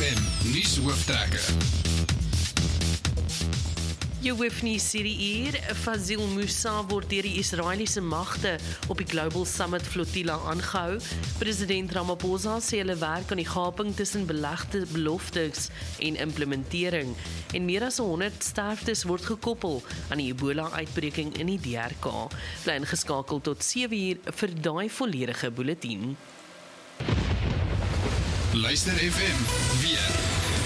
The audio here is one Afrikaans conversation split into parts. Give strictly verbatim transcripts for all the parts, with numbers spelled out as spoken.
M nuus hooftrekke. Jou hoofnuus hierdie uur, Fazil Moussa word deur die Israeliese magte op die Global Summit Flotilla aangehou. President Ramaphosa sê hulle werk aan die gaping tussen belegde beloftes en implementering. En meer as honderd sterftes word gekoppel aan die Ebola-uitbreking in die D R K. Bly ingeskakel tot sewe uur vir daai volledige bulletin. Luister F M, weer.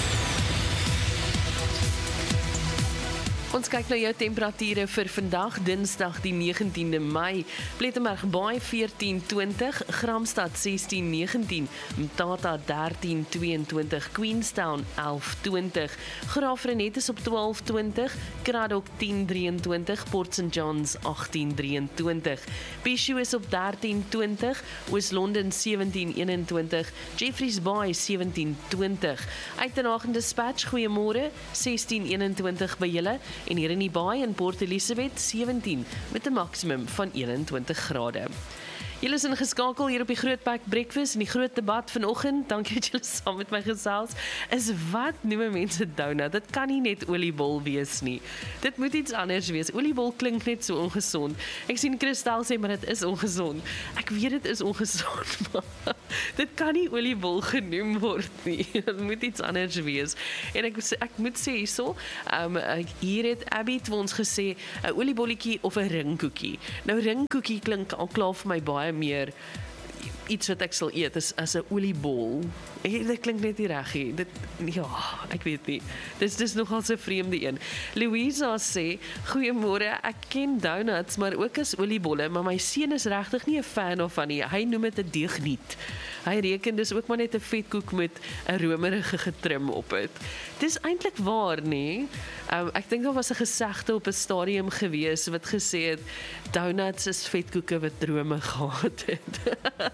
Ons kyk na jou temperature vir vandag, Dinsdag die negentiende Mei. Plettenberg Baai veertien twintig, Gramstad sestien negentien, Mthatha dertien tweeëntwintig, Queenstown elf twintig, Graafrenet is op twaalf twintig, Kraddock tien drieëntwintig, Port Saint Johns agtien drieëntwintig, Bhisho is op dertien twintig, Oos-London sewentien eenentwintig, Jeffreys Bay sewentien twintig, Uitenhage Dispatch, goeiemôre, sestien eenentwintig by julle. En hier in die Baai in Port Elizabeth sewentien met 'n maksimum van eenentwintig grade. Julle is ingeskakel hier op die Groot Pack Breakfast en die groot debat vanoggend, dankie dat julle saam met my gesels, is wat noem mense donut? Dit kan nie net oliebol wees nie. Dit moet iets anders wees. Oliebol klink net so ongesond. Ek sien Christel sê, maar dit is ongesond. Ek weet dit is ongesond, maar dit kan nie oliebol genoem word nie. Dit moet iets anders wees. En ek, ek moet sê hierso, um, hier het Abby het vir ons gesê, 'n oliebolletjie of 'n ringkoekie. Nou ringkoekie klink al klaar vir my baie meer iets wat ek sal eet is as 'n oliebol. Dit klink net nie reg nie. Dit ja, ek weet nie. Dis dis nogal so 'n vreemde een. Louisa sê, goeiemôre, ek ken donuts, maar ook as oliebolle, maar my seun is regtig nie 'n fan daarvan nie. Hy noem dit 'n deugniet. Hy reken dis ook maar net 'n vetkoek met 'n romerige getrim op dit. Dis eintlik waar, nê? Um, ek dink daar was 'n gesegde op 'n stadium gewees wat gesê het donuts is vetkoeke wat drome gehad het.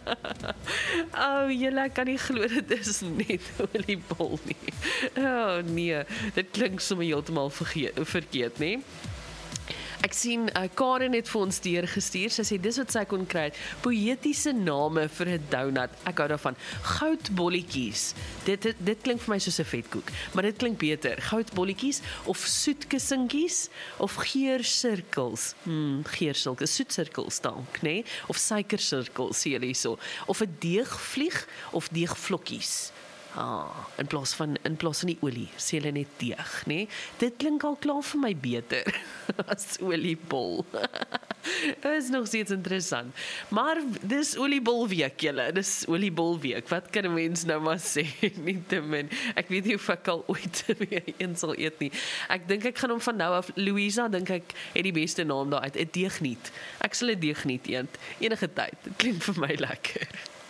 Oh, julle kan nie glo dit is net oliebol nie. Oh nee, dit klink sommer heeltemal verkeerd, nê? Ek sien, uh, Karen het vir ons deurgestuur, sy sê, dis wat sy kon kry, poëtiese name vir 'n donut, ek hou daarvan, goudbolletjies, dit, dit, dit klink vir my soos 'n vetkoek, maar dit klink beter, goudbolletjies, of soetkussinkies, of geursirkels, hmm, geursirkels, soetsirkels dank, nee, of suikersirkels, sê julle hierso, of 'n deegvlieg, of deegvlokkies. Ah, in plaas van in plaas van die olie, sê hulle net deeg, nê? Dit klink al klaar vir my beter as oliebol. Dit is nog steeds interessant. Maar dis oliebolweek, julle. Dis oliebolweek. Wat kan 'n mens nou maar sê? Nie te min. Ek weet nie of ek al ooit weer een sal eet nie. Ek dink ek gaan hom van nou af, Louisa dink ek het die beste naam daar uit, 'n deegniet. Ek sal 'n deegniet eet enige tyd. Dit klink vir my lekker.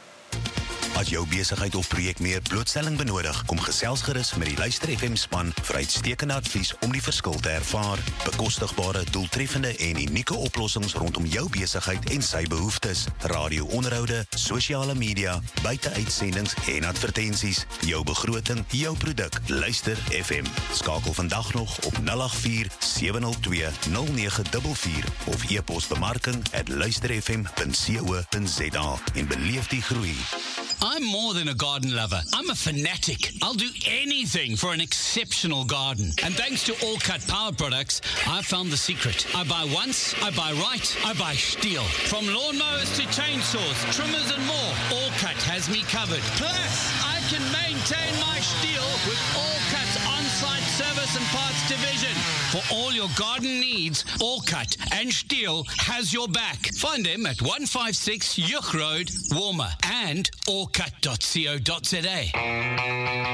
As jou besigheid of projek meer blootstelling benodig, kom gesels gerus met die Luister F M span vir uitstekende advies om die verskil te ervaar. Bekostigbare, doeltreffende en unieke oplossings rondom jou besigheid en sy behoeftes. Radio-onderhoude, sosiale media, buiteuitsendings en advertensies. Jou begroting, jou produk. Luister F M. Skakel vandag nog op nul agt vier sewe nul twee nul nege vier vier of e-pos bemarking at luisterfm punt co punt za en beleef die groei. I'm more than a garden lover. I'm a fanatic. I'll do anything for an exceptional garden. And thanks to All Cut Power Products, I found the secret. I buy once, I buy right, I buy steel. From lawnmowers to chainsaws, trimmers and more, All Cut has me covered. Plus, I can maintain my steel with All Cut's on-site service and parts division. For all your garden needs, All Cut and Steel has your back. Find them at one five six Yuch Road, Warmer, and all cut dot co dot za.